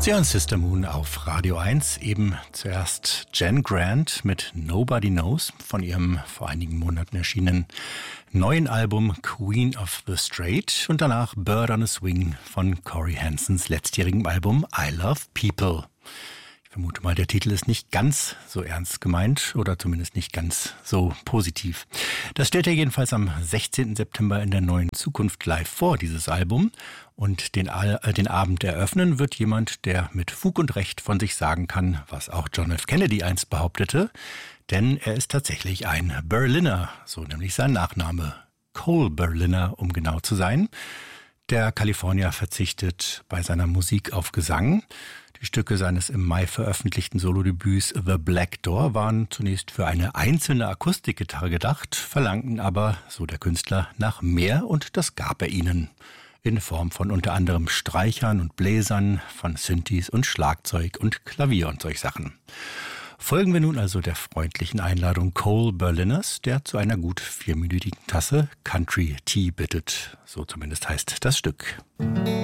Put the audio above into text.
Sie hören Sister Moon auf Radio 1. Eben zuerst Jen Grant mit Nobody Knows von ihrem vor einigen Monaten erschienenen neuen Album Queen of the Straight und danach Bird on a Swing von Corey Hansons letztjährigem Album I Love People. Ich vermute mal, der Titel ist nicht ganz so ernst gemeint oder zumindest nicht ganz so positiv. Das stellt er jedenfalls am 16. September in der Neuen Zukunft live vor, dieses Album. Und den Abend eröffnen wird jemand, der mit Fug und Recht von sich sagen kann, was auch John F. Kennedy einst behauptete. Denn er ist tatsächlich ein Berliner, so nämlich sein Nachname. Cole Berliner, um genau zu sein. Der Kalifornier verzichtet bei seiner Musik auf Gesang. Die Stücke seines im Mai veröffentlichten Solodebüts The Black Door waren zunächst für eine einzelne Akustikgitarre gedacht, verlangten aber, so der Künstler, nach mehr und das gab er ihnen. In Form von unter anderem Streichern und Bläsern, von Synthes und Schlagzeug und Klavier und solch Sachen. Folgen wir nun also der freundlichen Einladung Cole Berliners, der zu einer gut 4-minütigen Tasse Country Tea bittet. So zumindest heißt das Stück.